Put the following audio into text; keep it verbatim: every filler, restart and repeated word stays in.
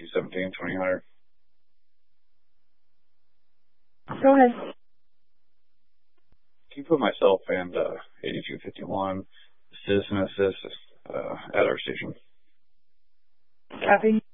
two seventeen, twenty hundred. Go ahead. Can you put myself and uh, eighty-two fifty-one citizen assist uh, at our station? Copy.